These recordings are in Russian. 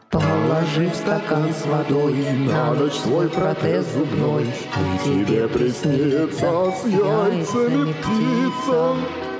Положив стакан с водой на ночь свой протез зубной, и тебе приснится с яйцами птица.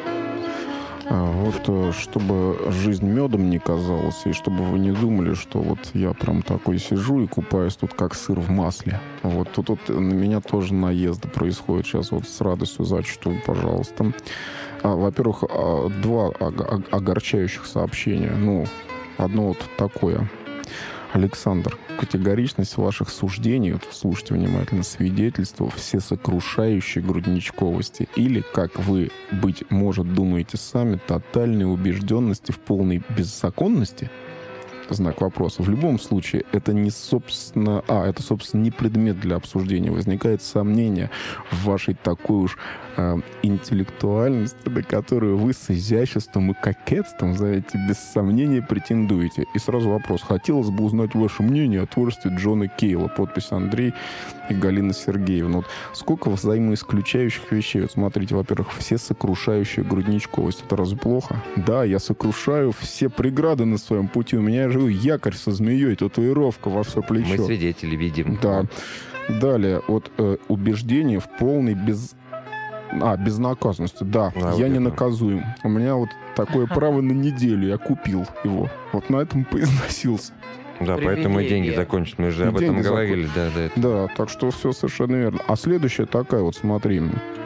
Вот чтобы жизнь медом не казалась, и чтобы вы не думали, что вот я прям такой сижу и купаюсь тут как сыр в масле. Вот тут вот на меня тоже наезды происходят. Сейчас вот с радостью зачту, пожалуйста. Во-первых, два огорчающих сообщения. Ну, одно вот такое. Александр, категоричность ваших суждений, вот слушайте внимательно, свидетельство всесокрушающей грудничковости или, как вы, быть может, думаете сами, тотальной убежденности в полной беззаконности? Знак вопроса. В любом случае, это не собственно... это, собственно, не предмет для обсуждения. Возникает сомнение в вашей такой уж интеллектуальности, на которую вы с изяществом и кокетством, знаете, без сомнения претендуете. И сразу вопрос. Хотелось бы узнать ваше мнение о творчестве Джона Кейла. Подпись Андрей и Галина Сергеевна. Вот сколько взаимоисключающих вещей. Вот смотрите, во-первых, все сокрушающая грудничковость. Это разве плохо? Да, я сокрушаю все преграды на своем пути. У меня же якорь со змеей, татуировка во все плечо. Мы свидетели видим. Да. Далее, вот убеждение в полной безнаказанности. Да, я не наказуем. У меня вот такое право на неделю. Я купил его. Вот на этом поизносился. Да, поэтому и деньги закончат. Мы же об этом говорили. Да, так что все совершенно верно. А следующая такая, вот смотри.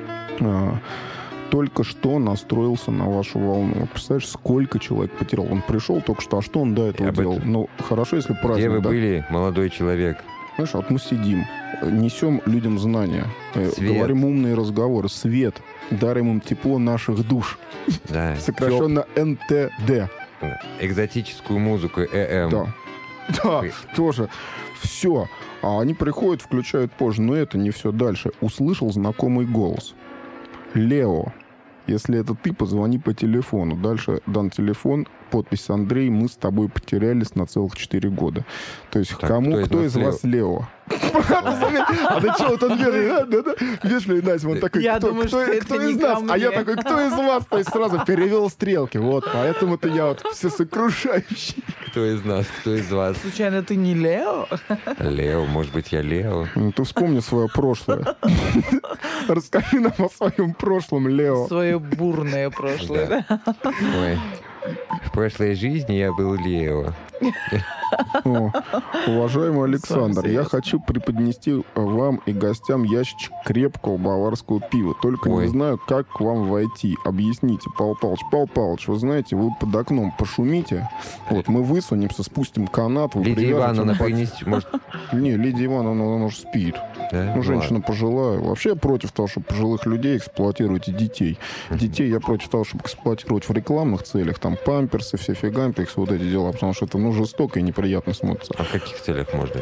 Только что настроился на вашу волну. Вот представляешь, сколько человек потерял. Он пришел только что, а что он до этого делал? Ну, хорошо, если праздник. Где вы были, молодой человек? Знаешь, вот мы сидим, несем людям знания, говорим умные разговоры, свет, дарим им тепло наших душ. Да. Сокращенно НТД. Экзотическую музыку ЭМ. Да, тоже. Все. А они приходят, включают позже. Но это не все дальше. Услышал знакомый голос. Лео, если это ты, позвони по телефону. Дальше дан телефон, подпись Андрей, мы с тобой потерялись на целых 4 года. То есть так, кто из вас Лео? А ты что, вот он вежливый, Настя, он такой, кто из нас? А я такой, кто из вас? То есть сразу перевел стрелки. Вот, поэтому-то я вот всесокрушающий. Кто из нас, кто из вас? Случайно ты не Лео? Лео, может быть, я Лео? Ты вспомни свое прошлое. Расскажи нам о своем прошлом, Лео. Свое бурное прошлое, да? Ой. В прошлой жизни я был Лео. Уважаемый Александр, я хочу преподнести вам и гостям ящичек крепкого баварского пива. Только не знаю, как к вам войти. Объясните, Павел Павлович. Павел Павлович, вы знаете, вы под окном пошумите. Вот, мы высунемся, спустим канат. Лидия Ивановна принести, может... Не, Лидия Ивановна, она же спит. Да? Ну, женщина пожилая. Вообще я против того, чтобы пожилых людей эксплуатировать и детей. Детей я против того, чтобы эксплуатировать в рекламных целях. Там памперсы, все фигампиксы, вот эти дела. Потому что это, жестоко и неприятно смотрится. А в каких целях можно?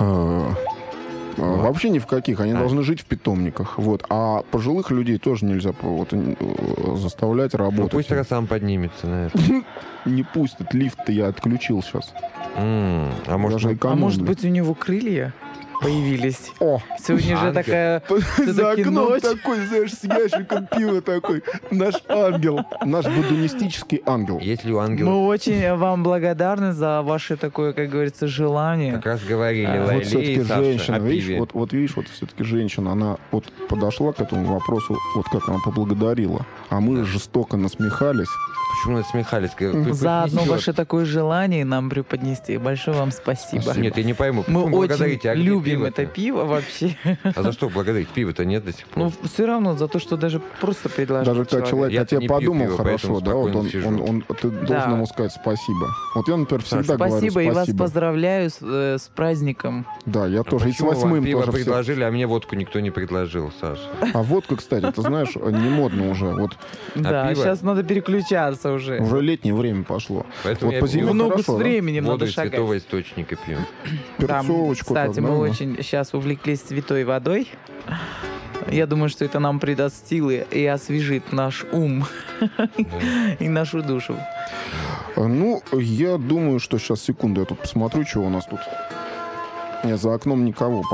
Вообще ни в каких. Они должны жить в питомниках. Вот. А пожилых людей тоже нельзя заставлять работать. Ну, пусть сам поднимется на это. Не пустит. Лифт-то я отключил сейчас. А может быть, у него крылья появились? Сегодня же такая... За окном такой, знаешь, с ящиком пива такой. Наш ангел. Наш буддонистический ангел. Есть ли у ангела... Мы очень вам благодарны за ваше такое, как говорится, желание. Как раз говорили вот все-таки женщина, видишь, вот все-таки женщина, она вот подошла к этому вопросу, вот как она поблагодарила. А мы жестоко насмехались. Почему насмехались? За одно ваше такое желание нам преподнести. Большое вам спасибо. Нет, я не пойму. Мы очень любим это пиво вообще. А за что благодарить? Пива-то нет до сих пор. Ну, все равно за то, что даже просто предложил. Даже когда человек о тебе подумал пиво, хорошо, да, вот ты должен ему сказать спасибо. Вот я, например, всегда говорю спасибо. И вас поздравляю с праздником. Да, я тоже. И с 8-м пиво тоже предложили, а мне водку никто не предложил, Саша. А водка, кстати, ты знаешь, не модно уже. Вот. Да, сейчас надо переключаться уже. Уже летнее время пошло. Поэтому вот по зиме много хорошо, с временем воду надо шагать. Святого источника пьем. Перцовочку. Кстати, мы очень сейчас увлеклись святой водой. Я думаю, что это нам придаст силы и освежит наш ум и нашу душу. Ну, я думаю, что сейчас, секунду, я тут посмотрю, что у нас тут. Нет, за окном никого.